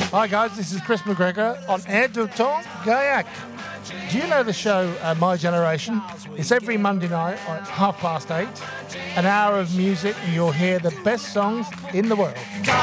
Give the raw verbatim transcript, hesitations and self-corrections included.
Hi guys, this is Chris McGregor on Air du Temps Gaillac. Do you know the show uh, My Generation? It's every Monday night at half past eight. An hour of music and you'll hear the best songs in the world.